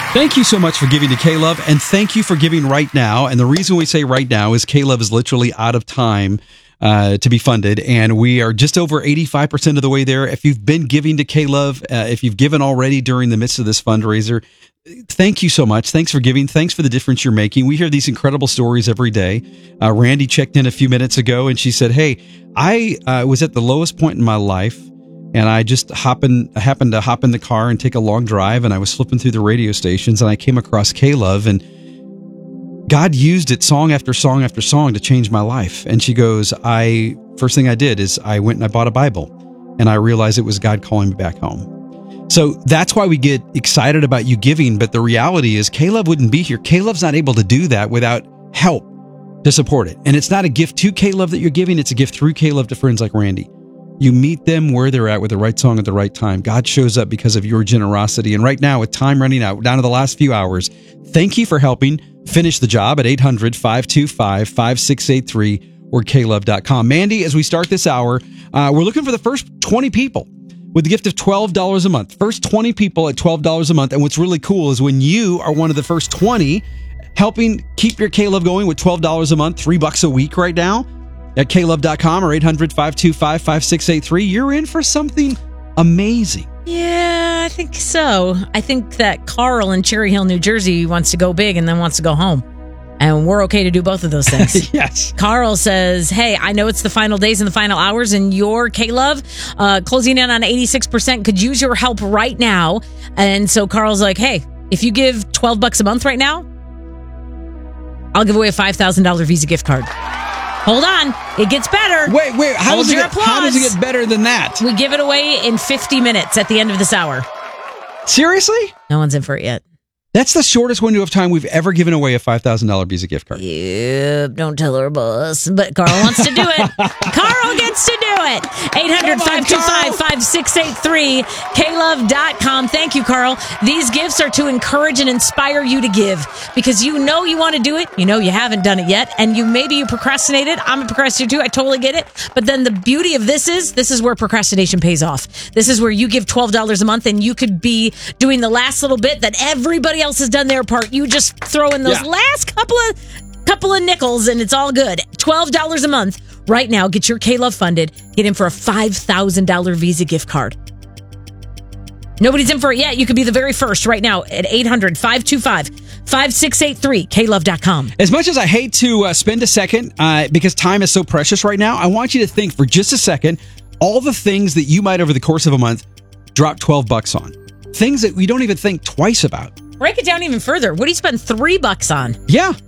Thank you so much for giving to K-Love, and thank you for giving right now. And the reason we say right now is K-Love is literally out of time to be funded, and we are just over 85% of the way there. If you've been giving to K-Love, if you've given already during the midst of this fundraiser, thank you so much. Thanks for giving. Thanks for the difference you're making. We hear these incredible stories every day. Randy checked in a few minutes ago, and she said, hey, I was at the lowest point in my life, and I just happened to hop in the car and take a long drive, and I was flipping through the radio stations, and I came across K-Love, and God used it song after song after song to change my life. And she goes, first thing I did is I went and I bought a Bible, and I realized it was God calling me back home. So that's why we get excited about you giving. But the reality is K-Love wouldn't be here. K-Love's not able to do that without help to support it. And it's not a gift to K-Love that you're giving. It's a gift through K-Love to friends like Randy. You meet them where they're at with the right song at the right time. God shows up because of your generosity. And right now, with time running out, down to the last few hours, thank you for helping finish the job at 800-525-5683 or klove.com. Mandy, as we start this hour, we're looking for the first 20 people with the gift of $12 a month. First 20 people at $12 a month. And what's really cool is when you are one of the first 20 helping keep your K-Love going with $12 a month, $3 a week right now, at klove.com or 800-525-5683, you're in for something amazing. Yeah, I think so. I think that Carl in Cherry Hill, New Jersey wants to go big and then wants to go home. And we're okay to do both of those things. Yes. Carl says, hey, I know it's the final days and the final hours, and your K-Love closing in on 86% could use your help right now. And so Carl's like, hey, if you give $12 a month right now, I'll give away a $5,000 Visa gift card. Hold on. It gets better. Wait. How does it get better than that? We give it away in 50 minutes at the end of this hour. Seriously? No one's in for it yet. That's the shortest window of time we've ever given away a $5,000 Visa gift card. Yep, don't tell her, boss. But Carl wants to do it. Carl gets to do it. 800-525-5683, klove.com. Thank you, Carl. These gifts are to encourage and inspire you to give because you know you want to do it. You know you haven't done it yet. And maybe you procrastinated. I'm a procrastinator too. I totally get it. But then the beauty of this is where procrastination pays off. This is where you give $12 a month and you could be doing the last little bit that everybody else has done their part. You just throw in those last couple of nickels and it's all good. $12 a month right now. Get your K-Love funded. Get in for a $5,000 Visa gift card. Nobody's in for it yet. You could be the very first right now at 800-525-5683, klove.com. As much as I hate to spend a second because time is so precious right now, I want you to think for just a second all the things that you might over the course of a month drop $12 on. Things that we don't even think twice about. Break it down even further. What do you spend $3 on? Yeah.